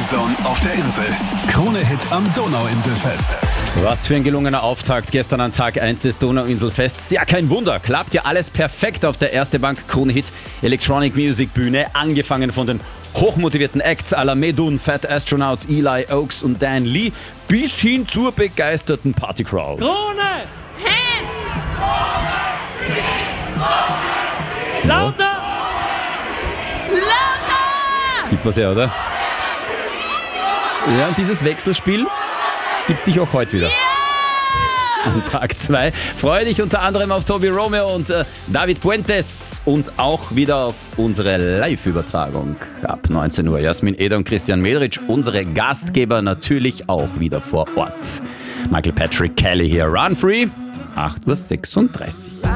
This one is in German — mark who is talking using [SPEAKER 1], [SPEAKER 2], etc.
[SPEAKER 1] Zone auf der Insel. Krone-Hit am Donauinselfest.
[SPEAKER 2] Was für ein gelungener Auftakt gestern an Tag 1 des Donauinselfests. Ja, kein Wunder, klappt ja alles perfekt auf der Erste Bank Krone-Hit Electronic Music Bühne. Angefangen von den hochmotivierten Acts à la Medun, Fat Astronauts, Eli Oaks und Dan Lee bis hin zur begeisterten Partycrowd.
[SPEAKER 3] Krone! Hit! Lauter! Lauter!
[SPEAKER 2] Gibt was her, oder? Ja, und dieses Wechselspiel gibt sich auch heute wieder.
[SPEAKER 3] Ja!
[SPEAKER 2] An Tag 2 freue dich unter anderem auf Tobi Romeo und David Puentes und auch wieder auf unsere Live-Übertragung ab 19 Uhr. Jasmin Eder und Christian Medritsch, unsere Gastgeber, natürlich auch wieder vor Ort. Michael Patrick Kelly hier, Run Free, 8.36 Uhr.